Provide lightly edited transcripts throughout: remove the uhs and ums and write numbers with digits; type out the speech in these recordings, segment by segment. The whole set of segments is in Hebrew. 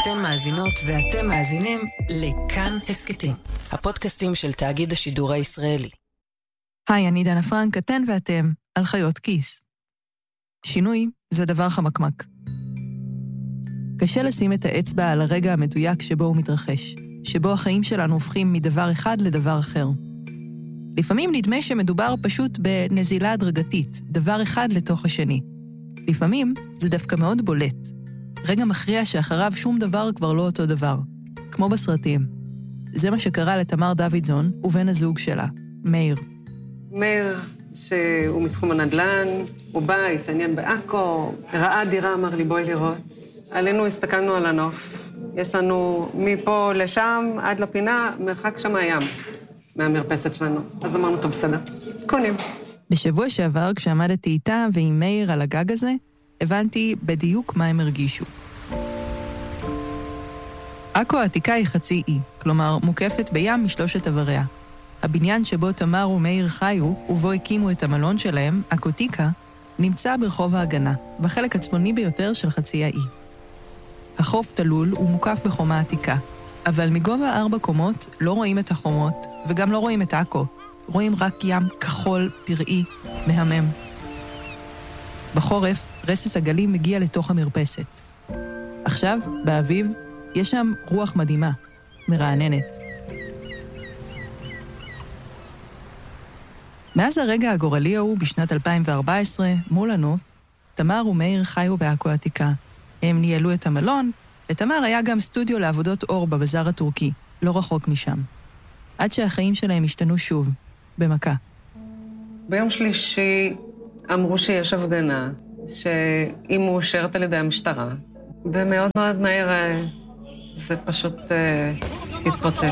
אתן מאזינות ואתם מאזינים לכאן הסקטים, הפודקאסטים של תאגיד השידור הישראלי. היי, אני דנה פרנק, אתן ואתם על חיות כיס. שינוי זה דבר חמקמק. קשה לשים את האצבע על הרגע המדויק שבו הוא מתרחש, שבו החיים שלנו הופכים מדבר אחד לדבר אחר. לפעמים נדמה שמדובר פשוט בנזילה הדרגתית, דבר אחד לתוך השני. לפעמים זה דווקא מאוד בולט. רגע מכריע שאחריו שום דבר כבר לא אותו דבר, כמו בסרטים. זה מה שקרה לתמר דוידזון ובן הזוג שלה, מאיר. מאיר, שהוא מתחום הנדל"ן, הוא בא, התעניין בעכו, ראה דירה, אמר לי בואי לראות. עלינו הסתכלנו על הנוף. יש לנו מפה לשם עד לפינה, מרחק שם הים, מהמרפסת שלנו. אז אמרנו, טוב, בסדר, קונים. בשבוע שעבר, כשעמדתי איתה ועם מאיר על הגג הזה, הבנתי בדיוק מה הם הרגישו. עכו העתיקה היא חצי אי, כלומר מוקפת בים משלושת עבריה. הבניין שבו תמר ומאיר חיו, ובו הקימו את המלון שלהם, עכותיקה, נמצא ברחוב ההגנה, בחלק הצפוני ביותר של חצי האי. החוף תלול ומוקף בחומה עתיקה, אבל מגובה 4 קומות לא רואים את החומות, וגם לא רואים את עכו. רואים רק ים כחול, פראי, מהמם. בחורף, רסס הגלים מגיע לתוך המרפסת. עכשיו, באביב, יש שם רוח מדהימה, מרעננת. מאז הרגע הגורלי ההוא בשנת 2014, מול הנוף, תמר ומאיר חיו בעכו העתיקה. הם ניהלו את המלון, לתמר היה גם סטודיו לעבודות אור בבזאר הטורקי, לא רחוק משם. עד שהחיים שלהם השתנו שוב, במכה. ביום שלישי אמרו שיש הפגנה, שהיא מאושרת על ידי המשטרה, ומאוד מאוד מהר זה פשוט התפוצץ.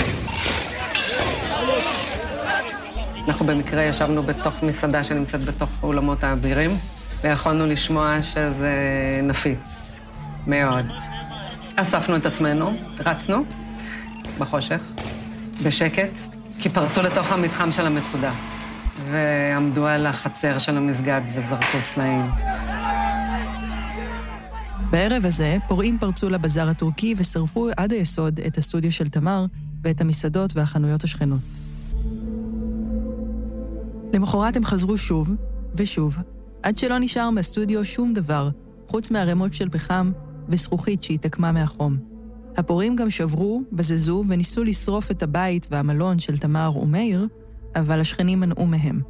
אנחנו במקרה ישבנו בתוך מסעדה שנמצאת בתוך אולמות האבירים, ויכולנו לשמוע שזה נפיץ מאוד. אספנו את עצמנו, רצנו בחושך, בשקט, כי פרצו לתוך המתחם של המצודה, ועמדו על החצר של המסגד וזרקו סלעים. בערב הזה, פורעים פרצו לבזאר הטורקי ושרפו עד היסוד את הסטודיו של תמר ואת המסעדות והחנויות השכנות. למחרת הם חזרו שוב ושוב, עד שלא נשאר מהסטודיו שום דבר, חוץ מהרמות של פחם וזכוכית שהתעקמה מהחום. הפורעים גם שברו, בזזו וניסו לשרוף את הבית והמלון של תמר ומאיר, אבל השכנים מנעו מהם.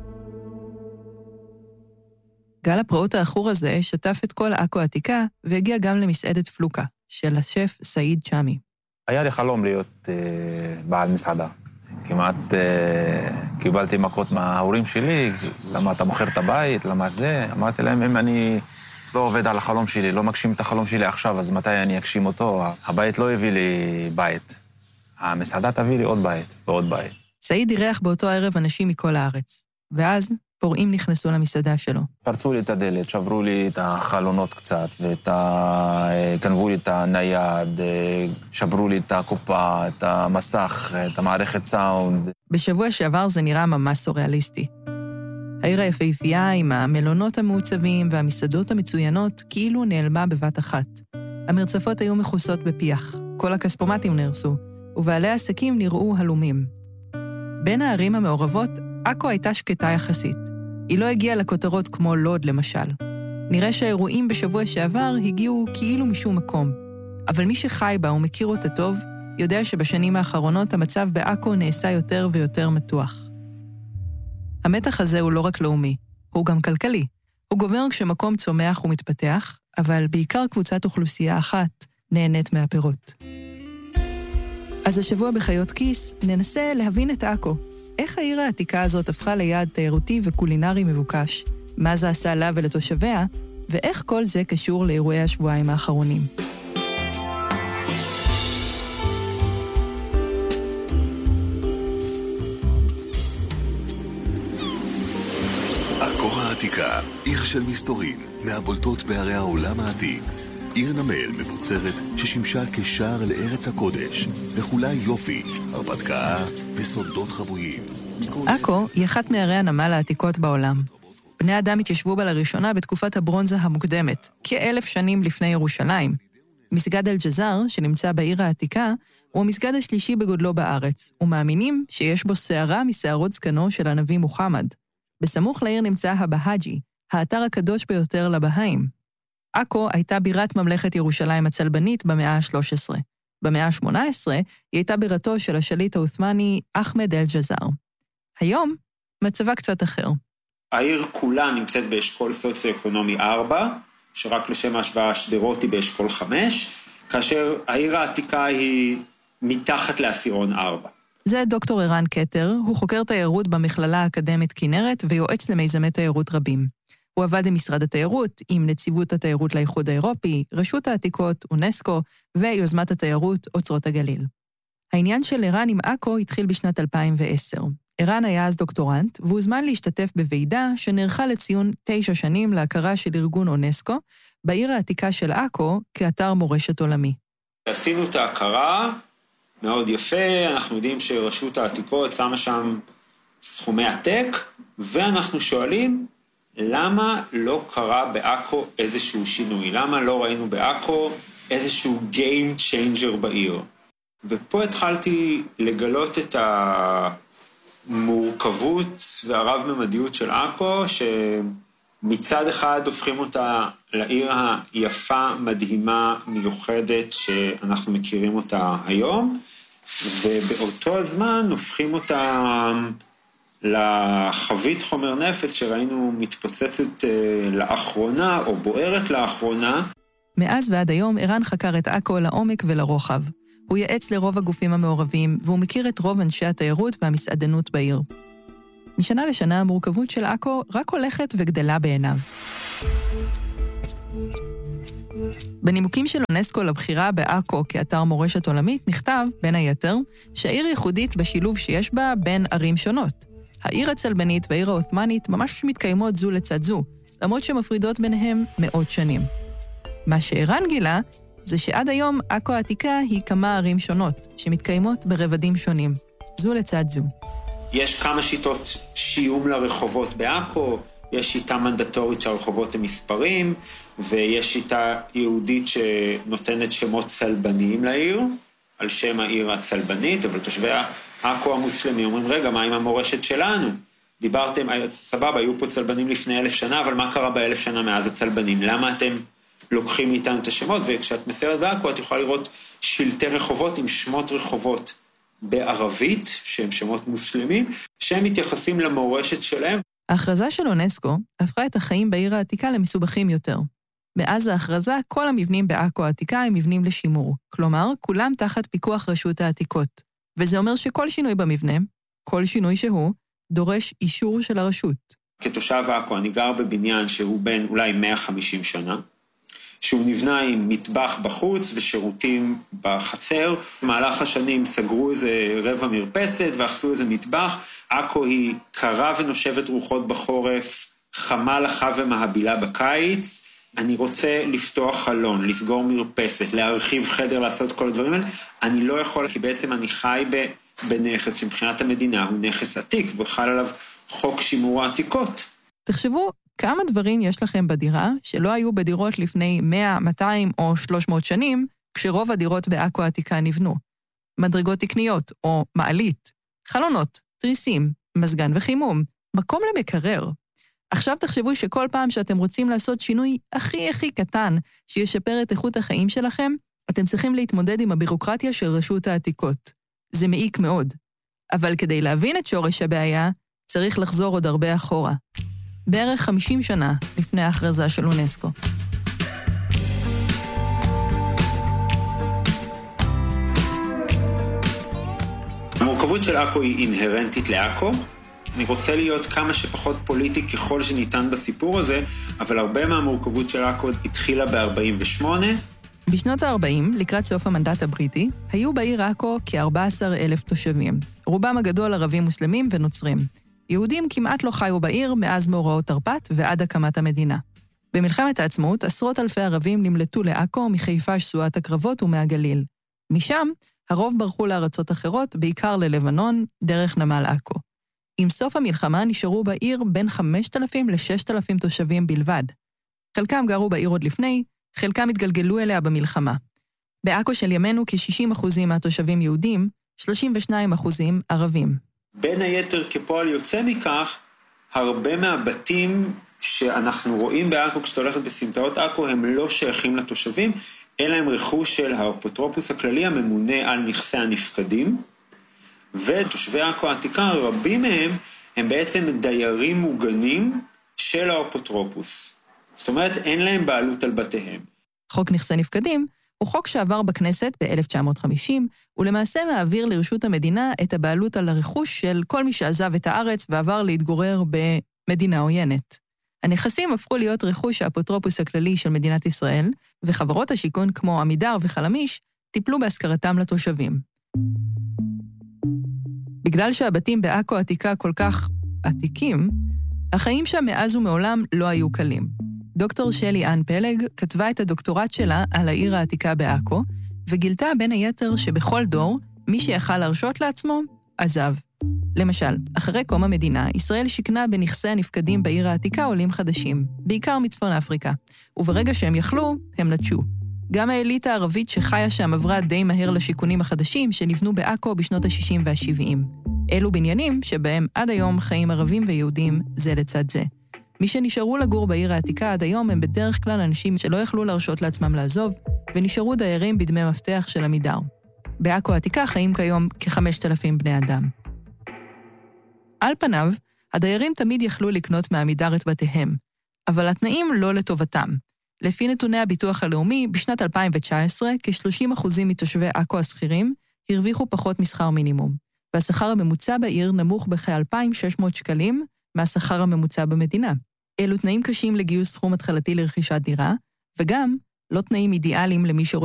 גל הפרעות האחור הזה שטף את כל עכו העתיקה והגיע גם למסעדת פלוקה, של השף סעיד צ'אמי. היה לי חלום להיות בעל מסעדה. כמעט קיבלתי מכות מההורים שלי, למה אתה מוכר את הבית, למה זה? אמרתי להם, אם אני לא עובד על החלום שלי, לא מגשים את החלום שלי עכשיו, אז מתי אני אגשים אותו? הבית לא הביא לי בית. המסעדה תביא לי עוד בית ועוד בית. סעיד אירח באותו ערב אנשים מכל הארץ, ואז פורעים נכנסו למסעדה שלו. פרצו לי את הדלת, שברו לי את החלונות קצת, גנבו לי את הנייד, שברו לי את הקופה, את המסך, את המערכת סאונד. בשבוע שעבר זה נראה ממש סוריאליסטי. העיר היפהפייה עם המלונות המעוצבים והמסעדות המצוינות כאילו נעלמה בבת אחת. המרצפות היו מכוסות בפיח, כל הכספומטים נהרסו, ובעלי העסקים נראו הלומים. בין הערים המעורבות, עכו הייתה שקטה יחסית. היא לא הגיעה לכותרות כמו לוד למשל. נראה שהאירועים בשבוע שעבר הגיעו כאילו משום מקום. אבל מי שחי בה ומכיר אותה טוב, יודע שבשנים האחרונות המצב בעכו נעשה יותר ויותר מתוח. המתח הזה הוא לא רק לאומי, הוא גם כלכלי. הוא גובר כשמקום צומח ומתפתח, אבל בעיקר קבוצת אוכלוסייה אחת נהנית מהפירות. אז השבוע בחיות כיס ננסה להבין את עכו. איך העיר העתיקה הזאת הפכה ליעד תיירותי וקולינרי מבוקש? מה זה עשה לה ולתושביה? ואיך כל זה קשור לאירועי השבועיים האחרונים? עכו העתיקה, עיר של מסתורין, מהבולטות בערי העולם העתיק. עיר נמל מבוצרת ששימשה כשער לארץ הקודש, וכולה יופי, הרפתקה וסודות חבויים. עכו היא אחת מערי הנמל העתיקות בעולם. בני אדם התיישבו בה לראשונה בתקופת הברונזה המוקדמת, כ1,000 שנים לפני ירושלים. מסגד אל-ג'זר, שנמצא בעיר העתיקה, הוא המסגד השלישי בגודלו בארץ, ומאמינים שיש בו שערה משערות זקנו של הנביא מוחמד. בסמוך לעיר נמצא הבהאג'י, האתר הקדוש ביותר לבהאים. עכו הייתה בירת ממלכת ירושלים הצלבנית במאה ה-13. במאה ה-18 היא הייתה בירתו של השליט העות'מאני אחמד אל-ג'זר. היום מצבה קצת אחר. העיר כולה נמצאת באשכול סוציו-אקונומי 4, שרק לשם ההשוואה שדרות היא באשכול 5, כאשר העיר העתיקה היא מתחת לעשירון 4. זה דוקטור ערן קטר, הוא חוקר תיירות במכללה האקדמית כנרת ויועץ למיזמי תיירות רבים. הוא עבד עם משרד התיירות, עם נציבות התיירות לאיחוד האירופי, רשות העתיקות, אונסקו ויוזמת התיירות אוצרות הגליל. העניין של ערן עם עכו התחיל בשנת 2010. ערן היה אז דוקטורנט, והוזמן להשתתף בוועידה שנערכה לציון 9 שנים להכרה של ארגון אונסקו, בעיר העתיקה של עכו כאתר מורשת עולמי. עשינו את ההכרה, מאוד יפה, אנחנו יודעים שרשות העתיקות שמה שם סכומי עתק, ואנחנו שואלים, למה לא קרה בעכו איזשהו שינוי? למה לא ראינו בעכו איזשהו game changer בעיר? ופה התחלתי לגלות את המורכבות והרב-ממדיות של עכו, שמצד אחד הופכים אותה לעיר היפה, מדהימה, מיוחדת, שאנחנו מכירים אותה היום, ובאותו הזמן הופכים אותה לחבית חומר נפץ שראינו מתפוצצת לאחרונה, או בוערת לאחרונה. מאז ועד היום ערן חקר את עכו לעומק ולרוחב. הוא ייעץ לרוב הגופים המעורבים, והוא מכיר את רוב אנשי התיירות והמסעדנות בעיר. משנה לשנה המורכבות של עכו רק הולכת וגדלה בעיניו. בנימוקים של אונסקו לבחירה בעכו כאתר מורשת עולמית נכתב, בין היתר, שהעיר ייחודית בשילוב שיש בה בין ערים שונות. העיר הצלבנית והעיר העות'מאנית ממש מתקיימות זו לצד זו, למרות שמפרידות ביניהם מאות שנים. מה שערן גילה זה שעד היום עכו העתיקה היא כמה ערים שונות, שמתקיימות ברבדים שונים, זו לצד זו. יש כמה שיטות שיום לרחובות בעכו, יש שיטה מנדטורית שהרחובות הם מספרים, ויש שיטה יהודית שנותנת שמות צלבניים לעיר, על שם העיר הצלבנית, אבל תושבי עכו המוסלמים אומרים, רגע, מה עם המורשת שלנו? דיברתם, סבבה, היו פה צלבנים לפני 1000 שנה, אבל מה קרה ב1000 שנה מאז הצלבנים? למה אתם לוקחים מאיתנו את השמות? וכשאת מסיירת בעכו, את יכולה לראות שלטי רחובות עם שמות רחובות בערבית, שהם שמות מוסלמים, שהם מתייחסים למורשת שלהם. ההכרזה של אונסקו הפכה את החיים בעיר העתיקה למסובכים יותר. מאז ההכרזה, כל המבנים בעכו העתיקה הם מבנים לשימור. כלומר, כולם תחת פיקוח רשות העתיקות. וזה אומר שכל שינוי במבנה, כל שינוי שהוא, דורש אישור של הרשות. כתושב עכו, אני גר בבניין שהוא בין אולי 150 שנה, שהוא נבנה עם מטבח בחוץ ושירותים בחצר. במהלך השנים סגרו איזה רבע מרפסת ואחסו איזה מטבח. עכו היא קרה ונושבת רוחות בחורף, חמה לחה ומהבילה בקיץ. אני רוצה לפתוח חלון, לסגור מרפסת, להרחיב חדר, לעשות כל הדברים האלה. אני לא יכול, כי בעצם אני חי בנכס שמבחינת המדינה הוא נכס עתיק, וחל עליו חוק שימור העתיקות. תחשבו כמה דברים יש לכם בדירה שלא היו בדירות לפני 100, 200 או 300 שנים, כשרוב הדירות בעכו העתיקה נבנו. מדרגות תקניות או מעלית, חלונות, תריסים, מזגן וחימום, מקום למקרר. עכשיו תחשבו שכל פעם שאתם רוצים לעשות שינוי הכי קטן שישפר את איכות החיים שלכם, אתם צריכים להתמודד עם הבירוקרטיה של רשות העתיקות. זה מעיק מאוד. אבל כדי להבין את שורש הבעיה, צריך לחזור עוד הרבה אחורה. בערך 50 שנה לפני ההכרזה של אונסקו. המורכבות של עכו היא אינהרנטית לעכו. אני רוצה להיות כמה שפחות פוליטי ככל שניתן בסיפור הזה, אבל הרבה מהמורכבות של עכו התחילה ב-48. בשנות ה-40, לקראת סוף המנדט הבריטי, היו בעיר עכו כ-14,000 תושבים. רובם הגדול ערבים מוסלמים ונוצרים. יהודים כמעט לא חיו בעיר מאז מאורעות תרפ"ט ועד הקמת המדינה. במלחמת העצמאות, עשרות אלפי ערבים נמלטו לעכו מחיפה שסועת הקרבות ומהגליל. משם, הרוב ברחו לארצות אחרות, בעיקר ללבנון, דרך נמל עכו. עם סוף המלחמה נשארו בעיר בין 5,000 ל-6,000 תושבים בלבד. חלקם גרו בעיר עוד לפני, חלקם התגלגלו אליה במלחמה. בעכו של ימינו כ-60% מהתושבים יהודים, 32% ערבים. בין היתר כפועל יוצא מכך, הרבה מהבתים שאנחנו רואים בעכו כשאתה הולכת בסמטאות עכו הם לא שייכים לתושבים, אלא הם רכוש של האפוטרופוס הכללי הממונה על נכסי הנפקדים, ותושבי עכו העתיקה, רבים מהם הם בעצם דיירים מוגנים של האפוטרופוס. זאת אומרת, אין להם בעלות על בתיהם. חוק נכסי נפקדים הוא חוק שעבר בכנסת ב-1950, ולמעשה מעביר לרשות המדינה את הבעלות על הרכוש של כל מי שעזב את הארץ ועבר להתגורר במדינה עוינת. הנכסים הפכו להיות רכוש האפוטרופוס הכללי של מדינת ישראל, וחברות השיכון כמו עמידר וחלמיש טיפלו בהשכרתם לתושבים. בגלל שהבתים בעכו העתיקה כל כך עתיקים, החיים שם מאז ומעולם לא היו קלים. דוקטור שלי אן פלג כתבה את הדוקטורט שלה על העיר העתיקה בעכו, וגילתה בין היתר שבכל דור, מי שיכל להרשות לעצמו, עזב. למשל, אחרי קום המדינה, ישראל שיקנה בנכסי הנפקדים בעיר העתיקה עולים חדשים, בעיקר מצפון אפריקה, וברגע שהם יכלו, הם נטשו. גם האליטה הערבית שחיה שם עברה די מהר לשיקונים החדשים שנבנו בעכו בשנות ה-60 וה-70. אלו בניינים שבהם עד היום חיים ערבים ויהודים זה לצד זה. מי שנשארו לגור בעיר העתיקה עד היום הם בדרך כלל אנשים שלא יכלו להרשות לעצמם לעזוב, ונשארו דיירים בדמי מפתח של עמידר. בעכו העתיקה חיים כיום כ-5,000 בני אדם. על פניו, הדיירים תמיד יכלו לקנות מעמידר את בתיהם, אבל התנאים לא לטובתם. לפי נתוני הביטוח הלאומי, בשנת 2019, כ-30% מתושבי עכו השכירים הרוויחו פחות משכר מינימום, והשכר הממוצע בעיר נמוך בכ-2,600 שקלים מהשכר הממוצע במדינה. אלו תנאים קשים לגיוס סכום התחלתי לרכישת דירה, וגם לא תנאים אידיאליים למי שרוצה